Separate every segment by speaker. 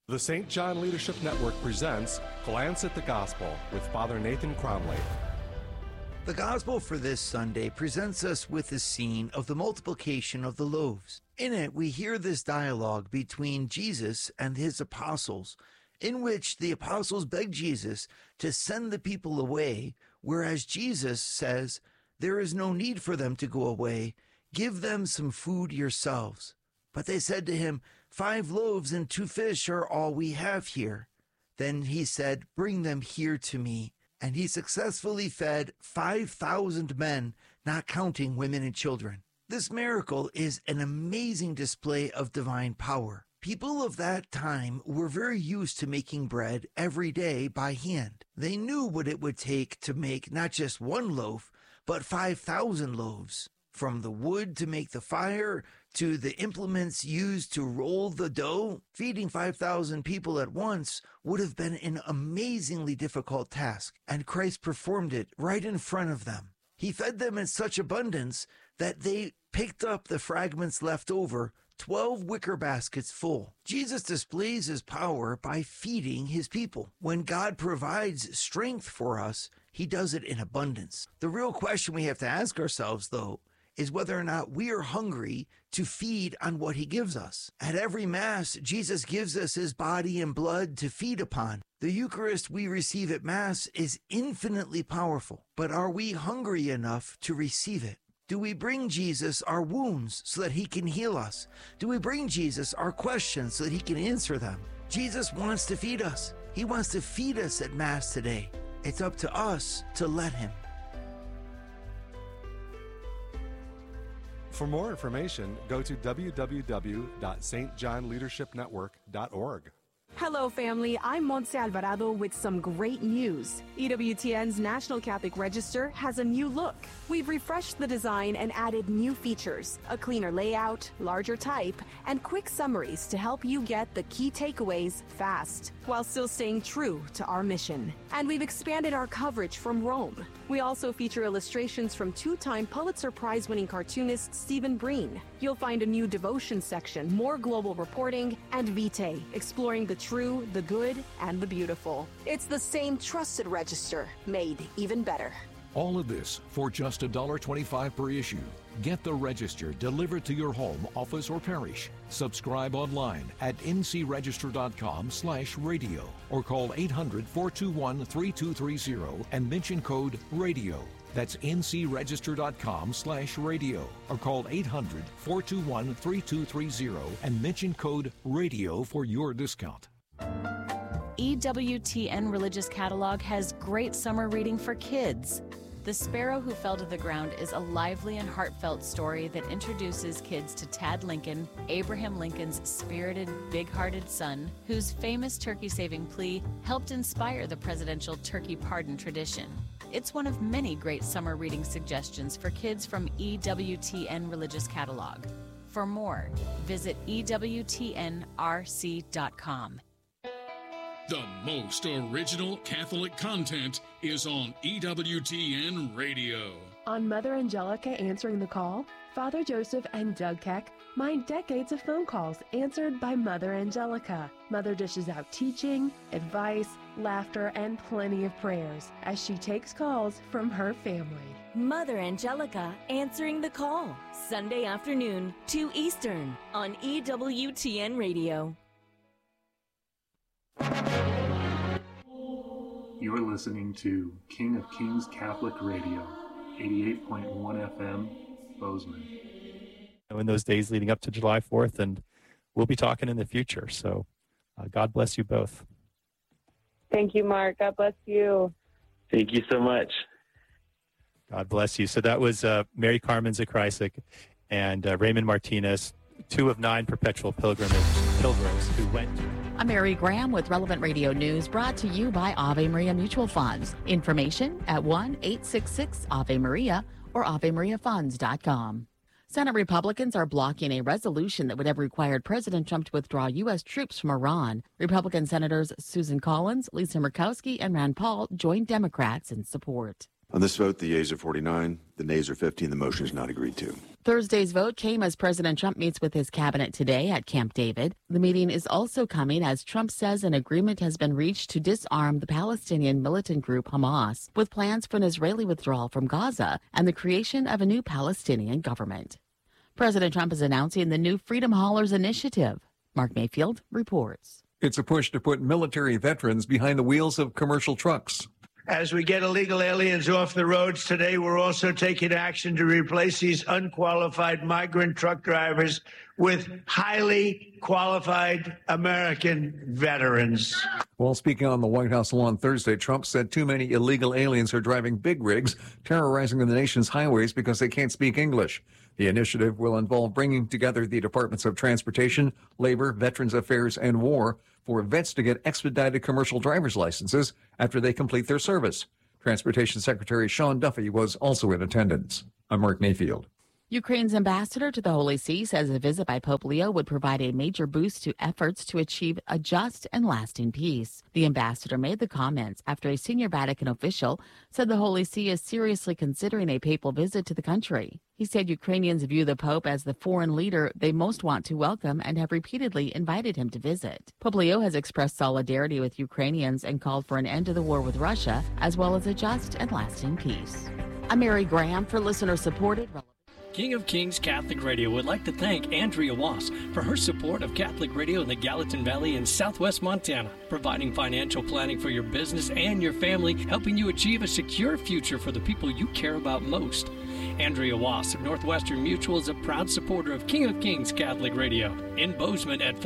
Speaker 1: The St. John Leadership Network presents Glance at the Gospel with Father Nathan Cromley.
Speaker 2: The Gospel for this Sunday presents us with the scene of the multiplication of the loaves. In it, we hear this dialogue between Jesus and his apostles, in which the apostles beg Jesus to send the people away, whereas Jesus says, "There is no need for them to go away. Give them some food yourselves." But they said to him, 5 loaves and 2 fish are all we have here. Then he said, "Bring them here to me." And he successfully fed 5,000 men, not counting women and children. This miracle is an amazing display of divine power. People of that time were very used to making bread every day by hand. They knew what it would take to make not just 1 loaf, but 5,000 loaves. From the wood to make the fire, to the implements used to roll the dough, feeding 5,000 people at once would have been an amazingly difficult task, and Christ performed it right in front of them. He fed them in such abundance that they picked up the fragments left over, 12 wicker baskets full. Jesus displays his power by feeding his people. When God provides strength for us, he does it in abundance. The real question we have to ask ourselves, though, is whether or not we are hungry to feed on what he gives us. At every Mass, Jesus gives us his body and blood to feed upon. The Eucharist we receive at Mass is infinitely powerful, but are we hungry enough to receive it? Do we bring Jesus our wounds so that he can heal us? Do we bring Jesus our questions so that he can answer them? Jesus wants to feed us. He wants to feed us at Mass today. It's up to us to let him.
Speaker 1: For more information, go to www.stjohnleadershipnetwork.org.
Speaker 3: Hello, family. I'm Montse Alvarado with some great news. EWTN's National Catholic Register has a new look. We've refreshed the design and added new features, a cleaner layout, larger type, and quick summaries to help you get the key takeaways fast, while still staying true to our mission. And we've expanded our coverage from Rome. We also feature illustrations from 2-time Pulitzer Prize-winning cartoonist Stephen Breen. You'll find a new devotion section, more global reporting, and Vitae, exploring the true, the good, and the beautiful. It's the same trusted register, made even better.
Speaker 4: All of this for just $1.25 per issue. Get the Register delivered to your home, office, or parish. Subscribe online at ncregister.com/radio or call 800-421-3230 and mention code RADIO. That's ncregister.com/radio or call 800-421-3230 and mention code RADIO for your discount.
Speaker 5: EWTN Religious Catalog has great summer reading for kids. The Sparrow Who Fell to the Ground is a lively and heartfelt story that introduces kids to Tad Lincoln, Abraham Lincoln's spirited, big-hearted son, whose famous turkey-saving plea helped inspire the presidential turkey pardon tradition. It's one of many great summer reading suggestions for kids from EWTN Religious Catalog. For more, visit EWTNRC.com.
Speaker 6: The most original Catholic content is on EWTN Radio.
Speaker 7: On Mother Angelica Answering the Call, Father Joseph and Doug Keck mine decades of phone calls answered by Mother Angelica. Mother dishes out teaching, advice, laughter, and plenty of prayers as she takes calls from her family.
Speaker 8: Mother Angelica Answering the Call, Sunday afternoon, 2 Eastern, on EWTN Radio.
Speaker 9: You are listening to King of Kings Catholic Radio, 88.1 FM, Bozeman.
Speaker 10: In those days leading up to July 4th, and we'll be talking in the future. So God bless you both.
Speaker 11: Thank you, Mark. God bless you.
Speaker 12: Thank you so much.
Speaker 10: God bless you. So that was Mary Carmen Zakrisik and Raymond Martinez, 2 of 9 perpetual pilgrims who went to...
Speaker 13: I'm Mary Graham with Relevant Radio News, brought to you by Ave Maria Mutual Funds. Information at 1-866-AVE-MARIA or AveMariaFunds.com. Senate Republicans are blocking a resolution that would have required President Trump to withdraw U.S. troops from Iran. Republican Senators Susan Collins, Lisa Murkowski, and Rand Paul joined Democrats in support.
Speaker 12: On this vote, the yeas are 49, the nays are 50, and the motion is not agreed to.
Speaker 13: Thursday's vote came as President Trump meets with his cabinet today at Camp David. The meeting is also coming as Trump says an agreement has been reached to disarm the Palestinian militant group Hamas, with plans for an Israeli withdrawal from Gaza and the creation of a new Palestinian government. President Trump is announcing the new Freedom Haulers Initiative. Mark Mayfield reports.
Speaker 14: It's a push to put military veterans behind the wheels of commercial trucks.
Speaker 15: As we get illegal aliens off the roads today, we're also taking action to replace these unqualified migrant truck drivers with highly qualified American veterans.
Speaker 14: While speaking on the White House lawn Thursday, Trump said too many illegal aliens are driving big rigs, terrorizing the nation's highways because they can't speak English. The initiative will involve bringing together the Departments of Transportation, Labor, Veterans Affairs, and War for vets to get expedited commercial driver's licenses after they complete their service. Transportation Secretary Sean Duffy was also in attendance. I'm Mark Mayfield.
Speaker 13: Ukraine's ambassador to the Holy See says a visit by Pope Leo would provide a major boost to efforts to achieve a just and lasting peace. The ambassador made the comments after a senior Vatican official said the Holy See is seriously considering a papal visit to the country. He said Ukrainians view the Pope as the foreign leader they most want to welcome and have repeatedly invited him to visit. Pope Leo has expressed solidarity with Ukrainians and called for an end to the war with Russia, as well as a just and lasting peace. I'm Mary Graham for listener-supported.
Speaker 16: King of Kings Catholic Radio would like to thank Andrea Wass for her support of Catholic Radio in the Gallatin Valley in southwest Montana, providing financial planning for your business and your family, helping you achieve a secure future for the people you care about most. Andrea Wass of Northwestern Mutual is a proud supporter of King of Kings Catholic Radio in Bozeman at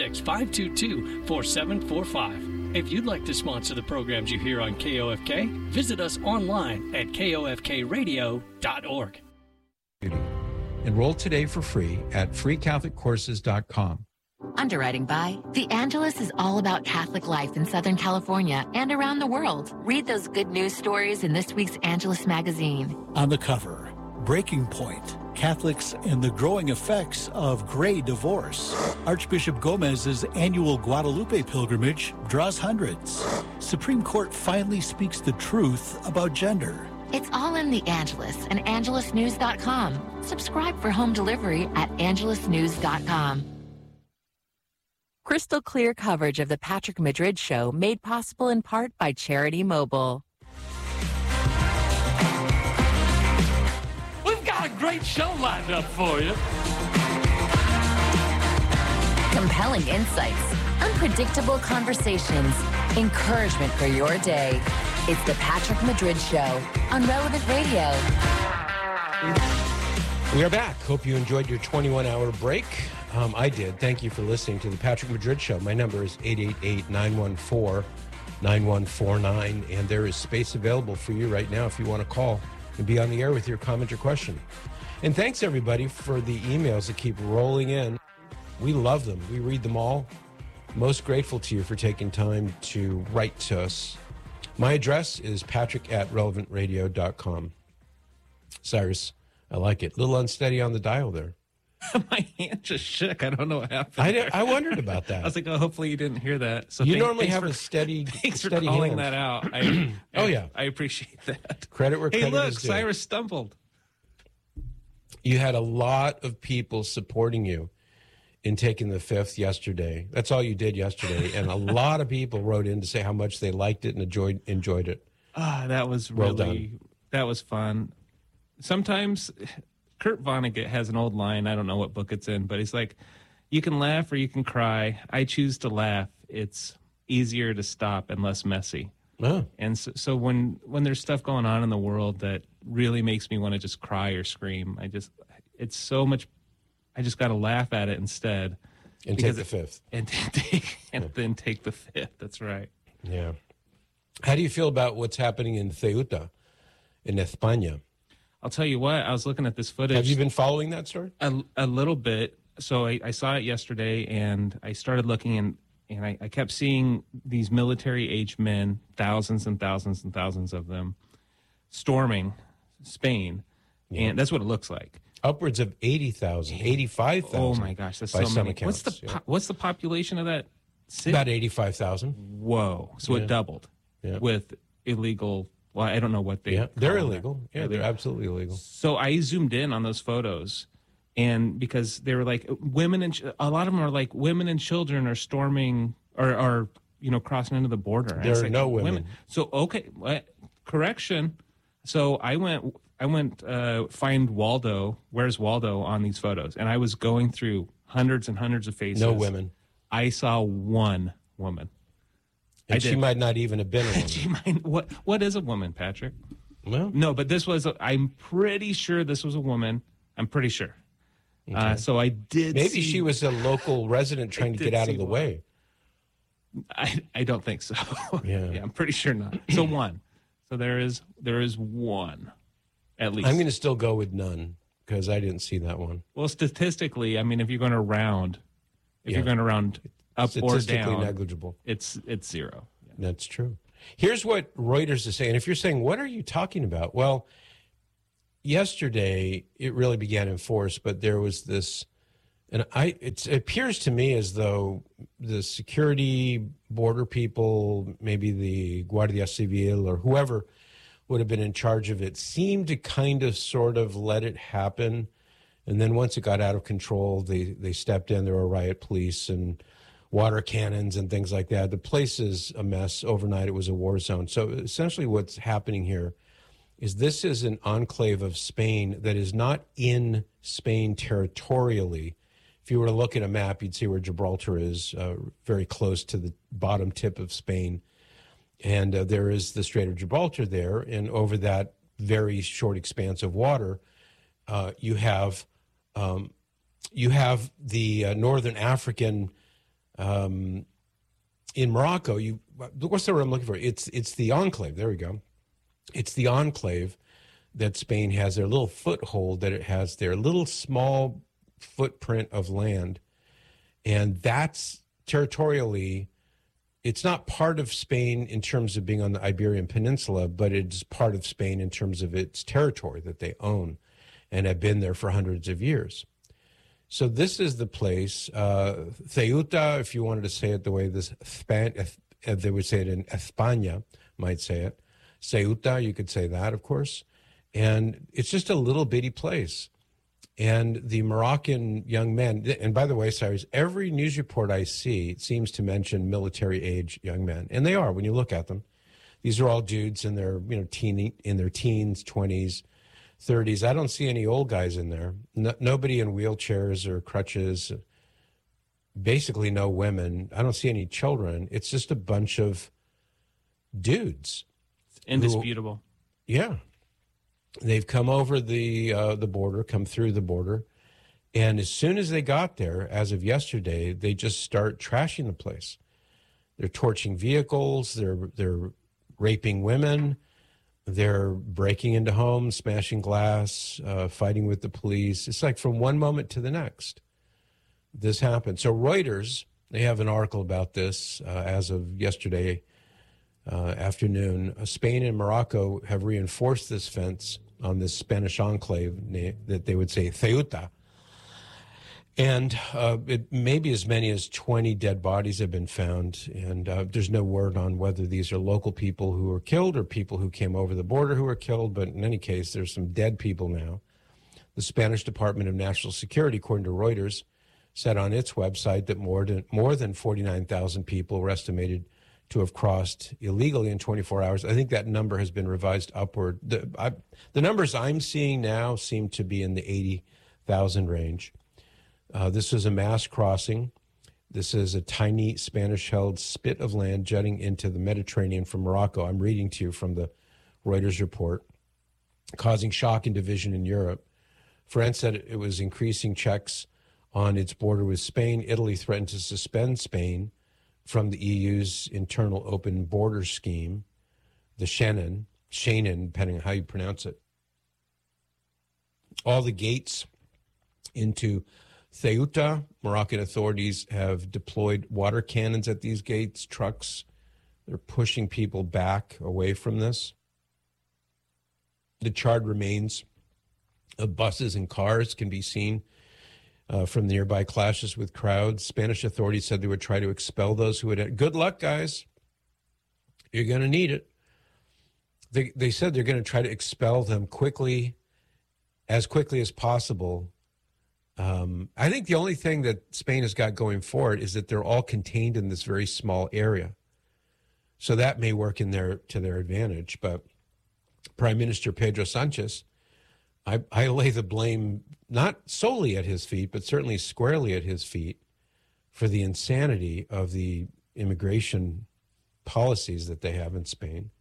Speaker 16: 406-522-4745. If you'd like to sponsor the programs you hear on KOFK, visit us online at kofkradio.org.
Speaker 17: Enroll today for free at freecatholiccourses.com.
Speaker 18: Underwriting by The Angelus is all about Catholic life in Southern California and around the world. Read those good news stories in this week's Angelus magazine.
Speaker 19: On the cover, Breaking Point, Catholics and the Growing Effects of Gray Divorce. Archbishop Gomez's annual Guadalupe pilgrimage draws hundreds. Supreme Court finally speaks the truth about gender.
Speaker 18: It's all in The Angelus and angelusnews.com. Subscribe for home delivery at angelusnews.com. Crystal clear coverage of the Patrick Madrid Show made possible in part by Charity Mobile.
Speaker 20: We've got a great show lined up for you.
Speaker 8: Compelling insights, unpredictable conversations, encouragement for your day. It's the Patrick Madrid Show on Relevant Radio.
Speaker 21: We are back. Hope you enjoyed your 21-hour break. I did. Thank you for listening to the Patrick Madrid Show. My number is 888-914-9149, and there is space available for you right now if you want to call and be on the air with your comment or question. And thanks, everybody, for the emails that keep rolling in. We love them. We read them all. Most grateful to you for taking time to write to us. My address is patrick@relevantradio.com. Cyrus, I like it. A little unsteady on the dial there.
Speaker 22: My hand just shook. I don't know what happened.
Speaker 21: I wondered about that.
Speaker 22: I was like, oh, hopefully you didn't hear that. So
Speaker 21: you normally have a steady
Speaker 22: Thanks
Speaker 21: steady
Speaker 22: for calling
Speaker 21: hand.
Speaker 22: that out. I appreciate that.
Speaker 21: Credit where
Speaker 22: hey,
Speaker 21: credit
Speaker 22: look,
Speaker 21: is due.
Speaker 22: Cyrus stumbled.
Speaker 21: You had a lot of people supporting you in taking the fifth yesterday. That's all you did yesterday. And a lot of people wrote in to say how much they liked it and enjoyed it.
Speaker 22: That was
Speaker 21: Well
Speaker 22: really,
Speaker 21: done.
Speaker 22: that was fun. Sometimes Kurt Vonnegut has an old line. I don't know what book it's in, but he's like, you can laugh or you can cry. I choose to laugh. It's easier to stop and less messy.
Speaker 21: Oh.
Speaker 22: And so when there's stuff going on in the world that really makes me want to just cry or scream, it's so much, I just got to laugh at it instead.
Speaker 21: And take the fifth.
Speaker 22: And then take the fifth. That's right.
Speaker 21: Yeah. How do you feel about what's happening in Ceuta, in España?
Speaker 22: I'll tell you what, I was looking at this footage.
Speaker 21: Have you been following that story?
Speaker 22: A little bit. So I saw it yesterday, and I started looking, and I kept seeing these military-aged men, thousands and thousands and thousands of them, storming Spain. Yeah. And that's what it looks like.
Speaker 21: Upwards of 80,000, 85,000.
Speaker 22: Oh, my gosh, that's so many.
Speaker 21: Accounts,
Speaker 22: what's the population of that city?
Speaker 21: About 85,000.
Speaker 22: Whoa. So it doubled with illegal Well, I don't know what they.
Speaker 21: Yeah, they're
Speaker 22: call
Speaker 21: illegal.
Speaker 22: that.
Speaker 21: Yeah, they're absolutely illegal.
Speaker 22: So I zoomed in on those photos, and because they were like women and a lot of them are like women and children are storming or crossing into the border. And
Speaker 21: There are
Speaker 22: like,
Speaker 21: no women.
Speaker 22: So okay, correction. So I went find Waldo. Where's Waldo on these photos? And I was going through hundreds and hundreds of faces.
Speaker 21: No women.
Speaker 22: I saw one woman.
Speaker 21: And she might not even have been a woman.
Speaker 22: She might. What is a woman, Patrick?
Speaker 21: Well,
Speaker 22: no, but this was. I'm pretty sure this was a woman. I'm pretty sure.
Speaker 21: Okay.
Speaker 22: So I did.
Speaker 21: Maybe she was a local resident trying to get out of the way.
Speaker 22: I don't think so.
Speaker 21: Yeah.
Speaker 22: I'm pretty sure not. So one. So there is one, at least.
Speaker 21: I'm going to still go with none because I didn't see that one.
Speaker 22: Well, statistically, I mean, if you're going to round, you're going to round up or down,
Speaker 21: statistically negligible.
Speaker 22: It's zero. Yeah.
Speaker 21: That's true. Here's what Reuters is saying. If you're saying, what are you talking about? Well, yesterday it really began in force, but there was this, and it appears to me as though the security border people, maybe the Guardia Civil or whoever would have been in charge of it, seemed to kind of sort of let it happen. And then once it got out of control, they stepped in. There were riot police and water cannons and things like that. The place is a mess. Overnight, it was a war zone. So essentially what's happening here is this is an enclave of Spain that is not in Spain territorially. If you were to look at a map, you'd see where Gibraltar is, very close to the bottom tip of Spain. And there is the Strait of Gibraltar there. And over that very short expanse of water, you have the Northern African in Morocco. What's the word I'm looking for? It's the enclave. There we go. It's the enclave that Spain has, their little foothold that it has there, little small footprint of land. And that's territorially, it's not part of Spain in terms of being on the Iberian Peninsula, but it's part of Spain in terms of its territory that they own and have been there for hundreds of years. So this is the place, Ceuta, if you wanted to say it the way they would say it in España, might say it. Ceuta, you could say that, of course. And it's just a little bitty place. And the Moroccan young men, and by the way, Cyrus, every news report I see seems to mention military-age young men. And they are, when you look at them. These are all dudes in their, in their teens, 20s, 30s. I don't see any old guys in there. Nobody in wheelchairs or crutches. Basically no women. I don't see any children. It's just a bunch of dudes.
Speaker 22: It's indisputable.
Speaker 21: Yeah. They've come over the border, come through the border. And as soon as they got there, as of yesterday, they just start trashing the place. They're torching vehicles. They're raping women. They're breaking into homes, smashing glass, fighting with the police. It's like from one moment to the next, this happened. So Reuters, they have an article about this as of yesterday afternoon. Spain and Morocco have reinforced this fence on this Spanish enclave that they would say Ceuta. And it maybe as many as 20 dead bodies have been found. And there's no word on whether these are local people who were killed or people who came over the border who were killed. But in any case, there's some dead people now. The Spanish Department of National Security, according to Reuters, said on its website that more than 49,000 people were estimated to have crossed illegally in 24 hours. I think that number has been revised upward. The numbers I'm seeing now seem to be in the 80,000 range. This is a mass crossing. This is a tiny Spanish-held spit of land jutting into the Mediterranean from Morocco. I'm reading to you from the Reuters report, causing shock and division in Europe. France said it was increasing checks on its border with Spain. Italy threatened to suspend Spain from the EU's internal open border scheme, the Schengen, depending on how you pronounce it. All the gates into Ceuta, Moroccan authorities have deployed water cannons at these gates, trucks. They're pushing people back away from this. The charred remains of buses and cars can be seen from the nearby clashes with crowds. Spanish authorities said they would try to expel those who would. Good luck, guys. You're going to need it. They said they're going to try to expel them as quickly as possible. I think the only thing that Spain has got going for it is that they're all contained in this very small area. So that may work to their advantage. But Prime Minister Pedro Sanchez, I lay the blame not solely at his feet, but certainly squarely at his feet for the insanity of the immigration policies that they have in Spain.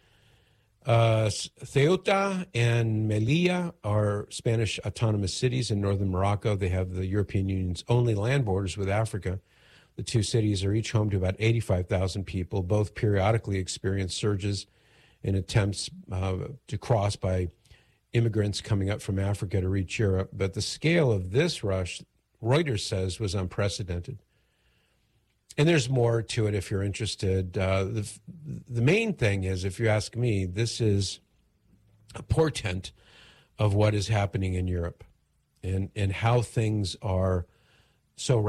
Speaker 21: Ceuta and Melilla are Spanish autonomous cities in northern Morocco. They have the European Union's only land borders with Africa. The two cities are each home to about 85,000 people. Both periodically experience surges in attempts to cross by immigrants coming up from Africa to reach Europe. But the scale of this rush, Reuters says, was unprecedented. And there's more to it if you're interested. The main thing is, if you ask me, this is a portent of what is happening in Europe and how things are so